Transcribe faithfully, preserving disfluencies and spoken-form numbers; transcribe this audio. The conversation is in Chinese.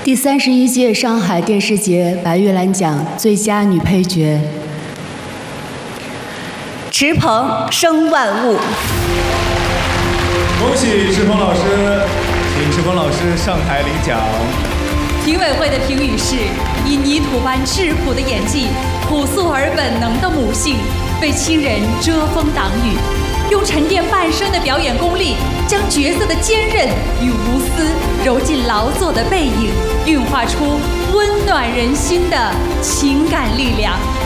第三十一届上海电视节白玉兰奖最佳女配角， 池鹏生万物。 恭喜池鹏老师，请池鹏老师上台领奖。 评委会的评语是：以泥土般质朴的演技、朴素而本能的母性，为亲人遮风挡雨，用沉淀半生的表演功力，将角色的坚韧与无私揉进劳作的背影，运化出温暖人心的情感力量。